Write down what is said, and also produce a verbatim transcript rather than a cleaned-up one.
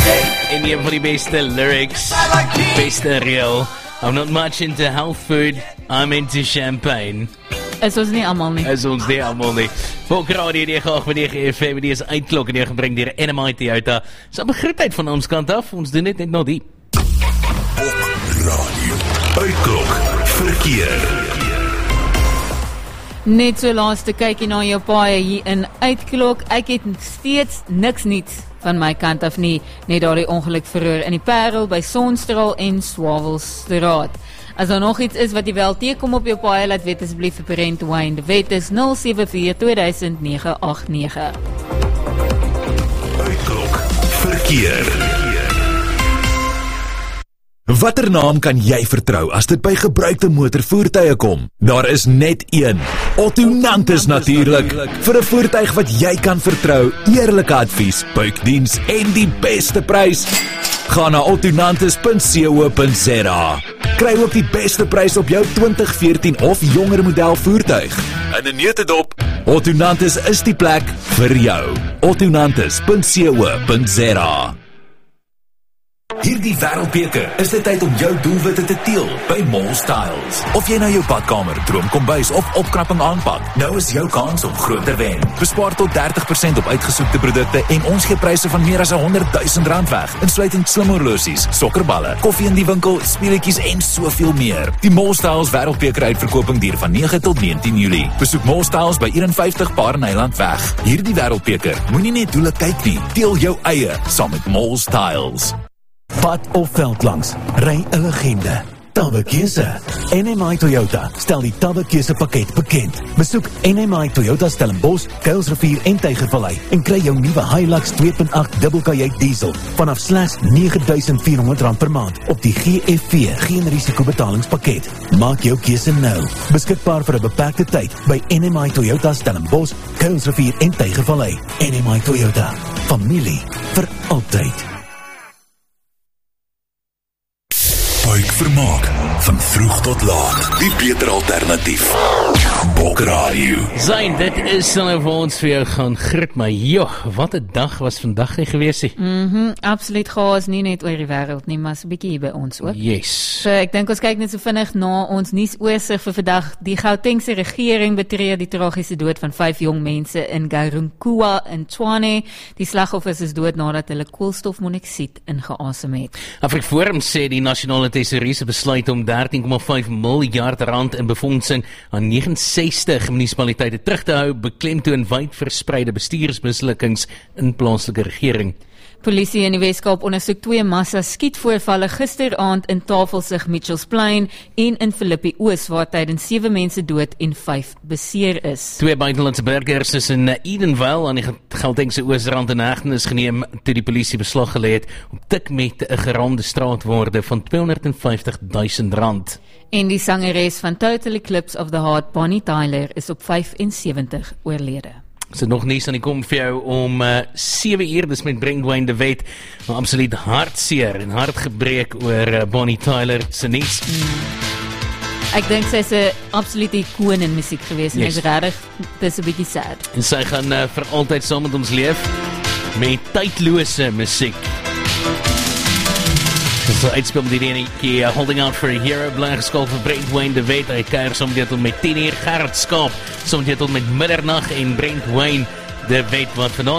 En een van die beste lyrics, beste reel. I'm not much into health food, I'm into champagne. Is ons nie allemaal nie. Is ons nie allemaal nie. Volk Radio nege agt nege F M, die is uitklok en die gebring dier N M I Toyota. Is al begroetheid van ons kant af, ons doen dit net na die. Volk Radio, uitklok, verkeer. Net so laaste kykie na jou paai hier in Uitklok. Ek het steeds niks niets van my kant af nie, net daar die ongeluk verhoor in die Parel by Sonstraal en Swawelstraat. As daar nog iets is wat jy wel teekom op jou paai, laat weet asseblief vir Brent Wayne. Die wet is nul sewe vier twee duisend nege agt nege. Uitklok, verkeer. Watter naam kan jy vertrou as dit by gebruikte motorvoertuie kom? Daar is net een. Otto Nantes natuurlik. Vir 'n voertuig wat jy kan vertrou, eerlike advies, buikdiens en die beste prys. Ga na otto nantes punt co punt za. Kry ook die beste prys op jou twintig veertien of jonger model voertuig. In 'n neutedop, Otto Nantes is die plek vir jou. otto nantes punt co punt za. Hierdie wêreldbeker is dit tyd om jou doelwitte te teel by Mall Styles. Of jy nou jou badkamer, droomkombuis of opknapping aanpak, nou is jou kans om groot te wen. Bespaar tot dertig persent op uitgesoekte produkte en ons gee pryse van meer as honderd duisend rand weg, insluitend slimhorlosies, sokkerballe, koffie in die winkel, speletjies en soveel meer. Die Mall Styles wêreldbeker uitverkoping duur van nege tot negentien Julie. Besoek Mall Styles by eenenvyftig Paardeneiland weg. Hierdie wêreldbeker, moenie net doele kyk nie, deel jou eie saam met Mall Styles. Pad of veld langs, ry 'n legende. Tabekeuse. N M I Toyota stel die Tabekeuse pakket bekend. Besoek N M I Toyota Stellenbosch, Kuilsrivier en Tygervallei en kry jou nuwe Hilux twee punt agt dubbelkajuit diesel vanaf slegs nege duisend vier honderd rand per maand op die G F V geen risiko betalingspakket. Maak jou keuse nou. Beskikbaar vir 'n beperkte tyd by N M I Toyota Stellenbosch, Kuilsrivier en Tygervallei. N M I Toyota. Familie vir altyd. Buikvermaak, van vroeg tot laat, die beter alternatief. Bok Radio. Zijn, dit is dan nou vir ons vir jou gaan groet, maar joh, wat 'n dag was vandag nie gewees nie. Mhm, absoluut chaos, nie net oor die wêreld nie, maar so 'n bietjie hier by ons ook. Yes. So ek dink ons kyk net so vinnig na ons nuusoorseig vir vandag. Die Gautengse regering betree die tragiese dood van vyf jong mense in Garumkua in Tshwane. Die slagoffers is dood nadat hulle koolstofmonoksied ingeasem het. Afriforum sê die nasionale tesourier se besluit om dertien komma vyf miljard rand in befondsing aan negenensestig munisipaliteite terug te hou, beklemtoon wyd verspreide bestuursmislukkings in plaaslike regering. Polisie in die Weskaap ondersoek twee massa skietvoorvalle gisteraand in Tafelsig, Mitchells Plain en in Philippi Oos, waar tydens sewe mense dood en vyf beseer is. Twee buitelandse burgers is in Edenvale aan die Gautengse Oosrand in hegtenis geneem toe die polisie beslag gelê het op tik met 'n geraamde straatwoorde van tweehonderdvyftig duisend rand. En die sangeres van Total Eclipse of the Heart, Bonnie Tyler, is op vyf en sewentig oorlede. So nog nie aan die kom vir jou om uh, sewe uur, dis met Brent Wayne de Wet, maar absoluut hartseer en hartgebreek oor uh, Bonnie Tyler se nies. Hmm. Ek dink sy is 'n absolute ikoon in musiek gewees en yes. Is regtig, dis 'n bietjie sad. En sy gaan uh, vir altyd saam met ons leef met tydlose musiek. So uitspeel met die enetjie, uh, Holding Out for a Hero, belangrike skakel vir Brent Wayne de Wet. Hy kuier soms dit tot met tien uur, Gerrit Skaap, soms dit tot met middernag en Brent Wayne de Wet wat vanaand